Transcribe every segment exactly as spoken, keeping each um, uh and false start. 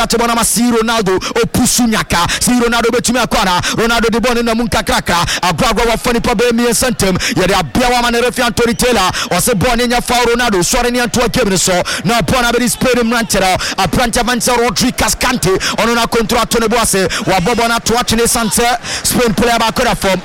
touch bona ma si Ronaldo opusu nyaka si Ronaldo betumi akwana Ronaldo de bon na munka kraka agwagwa wa fani pa be mi sentem ye de abia wa ma refi Anthony Taylor o se bon nya fa Ronaldo sore ni anto game so na bon abi Spain mrantera a Pranta Vanza Rodri Cascante ono na contract ne boase wa bobo na to atene sante Spain player ba koda form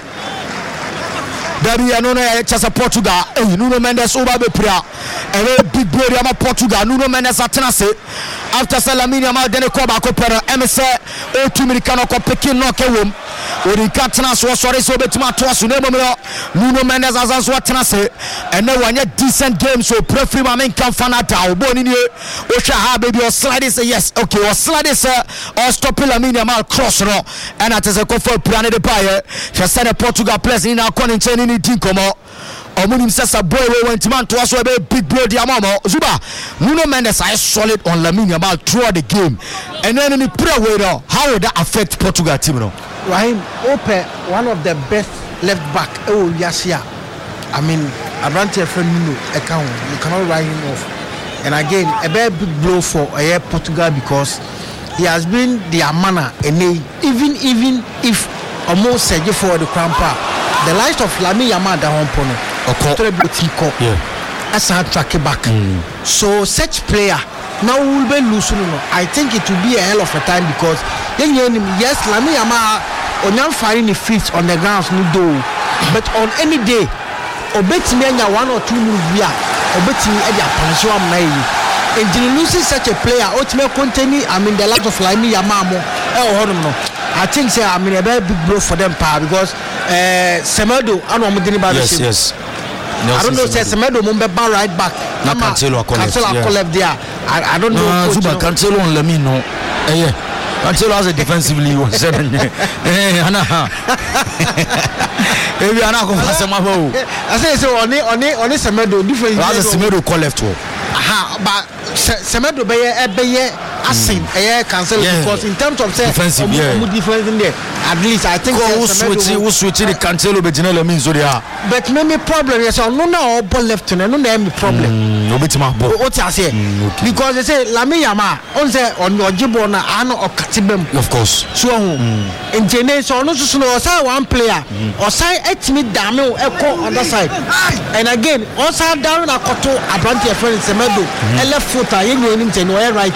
Dabi ya nuna ya chasa Portugal eh Nuno Mendes uba be pra eh big boy ya ma Portugal Nuno Mendes atenase after Lamine Yamal dene ko ba ko pera emse o tumiri kano ko pekin no kewom odi katena so sore so betima to aso na momro Nuno Mendes azanso atenase ene wanye decent game so prefer ma men kan fanata oboni ni o hwa ha baby o slide say yes okay o slide say or stop Lamine Yamal cross no and atese ko for plan de baye she said Portugal players in according to ni dinkomo omunim sesa boy we went man to us we big blow dia mama Zuba Nuno Mendes is solid on Lamine Yamal throughout the game and then in the prayer way now how would that affect Portugal team no Raheem Ope one of the best left back oh yes yeah I mean Abrante friend Nuno account you cannot write him off and again a very big blow for uh, Portugal because he has been their manner and they, even even if almost said for the crown part the likes of Lamine Yamal da hon pono okay yeah as a track back mm. so such player now will be losing no I think it will be a hell of a time because yes Lamine Yamal onyam firing the feet on the ground no do but on any day obetimi anya one or two moves bia obetimi e dia punish am na yi and losing such a player ultimately containing I mean the likes of Lamine Yamal mo e o hono no I think say I mean a very big blow for them pa because uh Semedo I know Mudini ba yes yes I don't know say Semedo mo be ba right back na Cancelo Cancelo left there I, I don't know no Zuba Cancelo on Lamine no eh yeah Cancelo as a defensively was said eh ana eh we ana ko fase ma bo I say say oni oni oni Semedo different as Semedo call left aha but Semedo be e be asking eh Cancelo because in terms of say defensive yeah difference in there at least I think who switch who switch the Cancelo be Ginella means so there but maybe problem yes no na ball left no no na problem no betima ball what you say because they say Lamine Yamal on say on ojibo na ano okatibem of course so in Jene so no so no say one player or say etimi dame o eko on that side and again also down akoto Abrante friend Semedo left foot yen yen Jene o right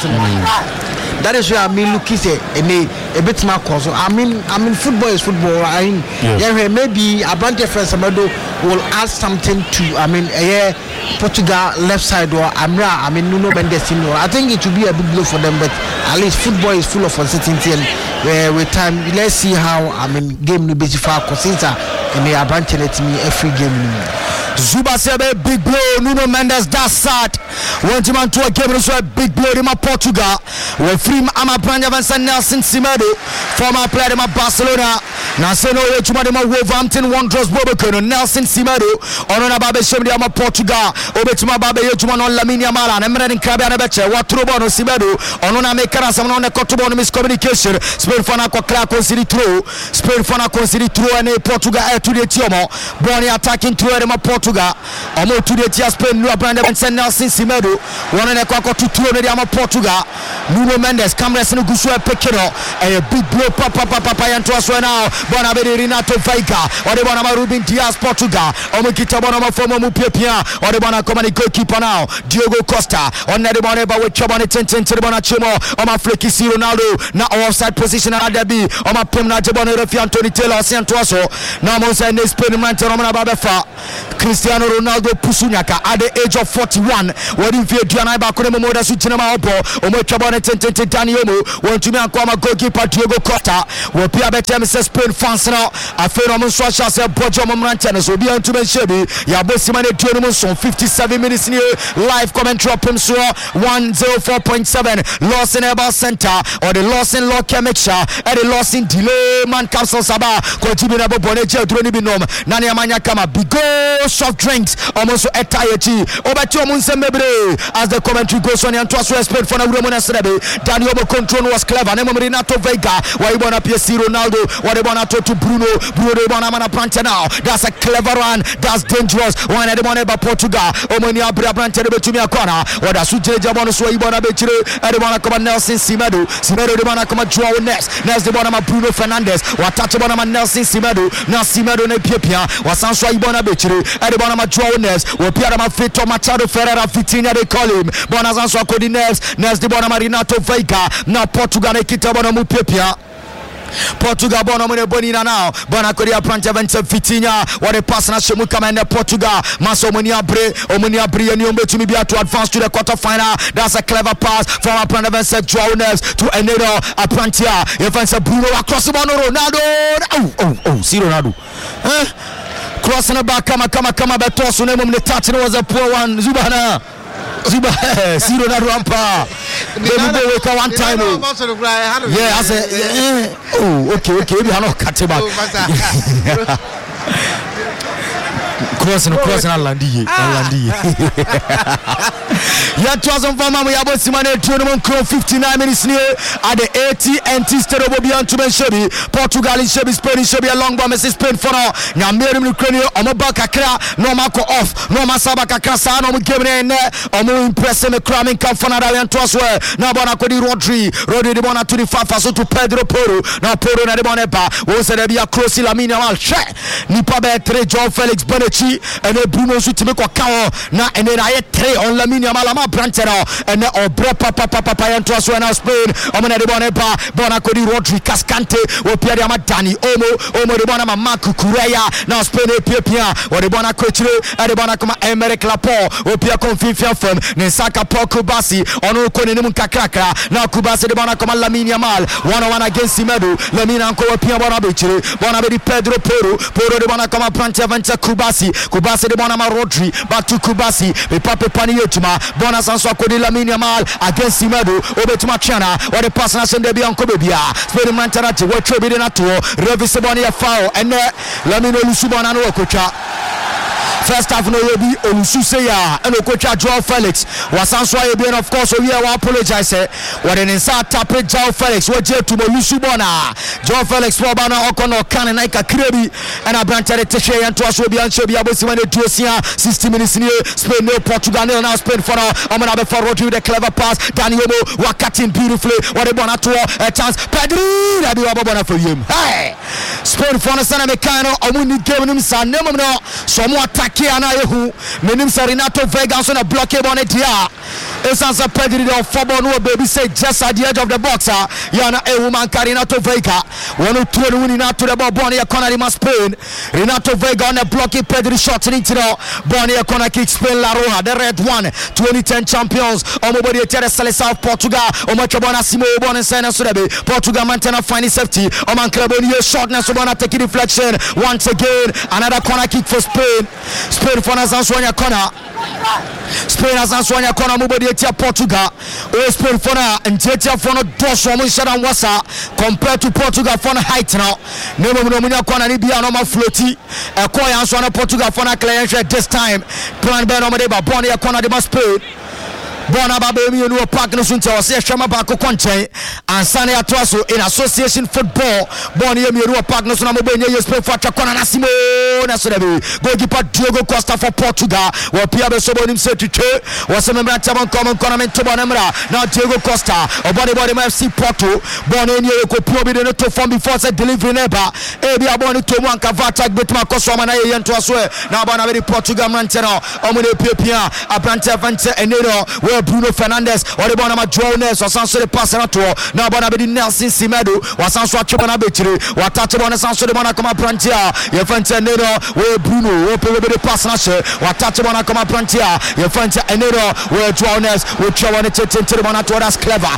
that is where I mean look is a bit more cause I mean I mean football is football I mean yeah, yeah maybe Abrante friend Semedo will add something to I mean yeah Portugal left side or Amra I mean Nuno Mendes I think it will be a big blow for them but at least football is full of uncertainty and uh, with time let's see how I mean game no be far consider and they Abrante let me every game Zuba Sebe big blow Nuno Mendes that's sad want to man to a game so a big blow in my Portugal we free ama Branja Van Nelson Semedo former player in Barcelona na se no we tuma de ma Wolverhampton Wanderers Bobokono Nelson Semedo ono na babe shemdi ama Portugal obetuma babe yetuma no Lamine Yamal na mre nkrabe na beche watrobo no Semedo ono na mekara sam no ne kotobo no miscommunication Spain fana ko kra consider through Spain fana consider through and Portugal e to the tiomo boni attacking through de ma Portugal omo to the tia Spain no Branja Van Nelson Semedo ono ne ko ko through de ama Portugal Nuno Mendes cameras no gusu e pekero e big blow papa papa papa yanto aso now bona be Renato Veiga ode bona ma Ruben Dias Portugal omo kita bona ma fomo mu piapia ode bona komani goalkeeper now Diogo Costa on the bona ba we chobona tenten tere bona chemo o ma fleki si Ronaldo na offside position na dabi o ma pem na jebona refi Anthony Taylor sianto aso na mo say ne Spain man tere na ba be fa Cristiano Ronaldo pusunyaka at the age of forty-one wodi fi aduana ba ko ne mo da su chinema obo o mo chobona tenten Daniel want to me akoma goalkeeper Diogo Costa we pia betem se Spain fans now afero mo so sha se bojo mo mranche so bia ntu be shebi ya bosima ne duo no so fifty-seven minutes ni live commentary up so one oh four point seven Lawson Eba Center or the Lawson Law Chemistry and the Lawson delay man capsule saba ko tibi na bo bone je duro ni bi nom na ne amanya kama bigo soft drinks almost so etayechi obeto munse mebre as the commentary goes on and to Spain for na Uremo na Serebe Daniel Mo control was clever Nemo Renato Vega wa ibona P S C Ronaldo wa ibona to to Bruno Bruno ibona mana planta now that's a clever one that's dangerous one ibona ba Portugal omoni abra planta de betumi akona wa da suje jabono so ibona be chire ibona kama Nelson Semedo Semedo ibona kama Joao Neves Neves ibona ma Bruno Fernandes wa touch ibona ma Nelson Semedo na Semedo ne piapia wa sanso ibona be chire ibona ma Joao Neves wa piara ma Fito Machado Ferreira Vitinha they call him bona sanso akodi Neves Neves ibona ma Renato Vega na Portugal ne kita ibona mu piapia Portugal bono mune bonina now bona kodia pranja vente Vitinha what a pass na shemu kamende Portugal maso muni abre omuni abre ni ombe tumi bia to advance to the quarter final that's a clever pass from a pranja vente Joao Neves to Enedo Aprantia events Bruno across the bono Ronaldo oh oh oh see Ronaldo eh crossing the back kama kama kama beto so nemo mne touch was a poor one Zubana Zuba see Ronaldo rampa David go wake one time yeah I said yeah. Oh okay okay maybe I not catch back crossing crossing Alandi Alandi yeah thousand for mama yabo simane tournament crow fifty-nine minutes near at the A T and T Stadium Obian to Shebi Portugal in Shebi Spain Shebi a long bomb is Spain for now nyamere mu krenio omo ba kakra no mako off no masaba kakra sa no mu game ne omo impress me cramming come for na and to as well na bona kodi Rodri Rodri de bona twenty-five so to Pedro Porro na Porro na de bona ba wo se de bia cross Lamine Yamal she nipa be tre Joao Felix Bonechi and Bruno Sutime ko kawo na ene na ye tre on Lamine Yamal ma brantero and obre papa papa papa and to as well na Spain omo na de bona ba bona kodi Rodri Cascante wo Pierre ma Dani Omo Omo de bona ma Marco Curea na Spain e pia wo de bona coachre e de bona kuma Emerick Laporte wo pia konfifia fam ne saka Paul Kubasi ono ko ne mu kakrakra na Kubasi de bona kuma Lamine Yamal one on one against Semedo Lamine anko wo pia bona be chire bona be di Pedro Porro Porro de bona kuma Prante Vente Kubasi Kubasi de bona ma Rodri back to Kubasi be pape pani yetuma bona sanso akodi Lamine Yamal against Semedo obetuma chana what the pass na sende bi anko be bia Spain mantarati wo trebi de na to revise bona ya foul and Lamine Lusubona no kocha first half no be Olusu say ya and Okocha Joao Felix was answer again of course we will apologize what an inside tap Joao Felix what je to Olusu bona Joao Felix for bana okono kan na ka krebi and a branch at teshe and to us will be and show be able to win the sixty minutes near Spain no Portugal no now Spain for now I'm gonna be for Rodri the clever pass Daniel Mo wakating beautifully what they bona to a chance Pedri that be bona for him hey Spain for na sana mekano omuni game nim sa nemo no so mo attack ana yehu menim Renato Vega so na block on it here esansa Pedri the football no baby say just at the edge of the box yana a woman Renato Vega one two winning out to the ball Bonnie corner in Spain Renato Vega on a blocking Pedri shot into the Bonnie corner kick Spain La Roja the red one twenty ten champions omobody tere sele South Portugal omachobona Simo Bona Sena Surebe Portugal maintain finding safety oman club on your shot na so bona take deflection once again another corner kick for Spain Spain for Nazanswanya corner Spain Nazanswanya corner mobody etia Portugal o Spain for na ntetia for no doso mo shara wasa compared to Portugal for na height now nemo no munya corner ni bia no ma floaty e ko ya so na Portugal for na clear this time plan be no mo de ba born ya corner de Spain Bona baby you know park no sunta o se hwema ba ko konchen ansane atoaso in association football bona you know park no so na mo benye yes play for Chakona na Simo na so be goalkeeper Diogo Costa for Portugal wo pia be so bonim se tete wo se membra tabon common tournament to bona mra now Diogo Costa obody body F C Porto bona ni e ko pio be no to form before say delivery never e bia bona to mo anka attack betuma koso ma na ye nto aso na bona be Portugal man teno o mo de pia pia Abrante Vente Enero Bruno Fernandes or the Bonama Joao Neves or Sanso pass na to na bona be Nelson Semedo was Sanso achobana betire what touch bona Sanso de bona kama Prantia ye Fente Enero we Bruno we pe be pass na she what touch bona kama Prantia ye Fente Enero we Joao Neves we Joao ne tete to bona to that's clever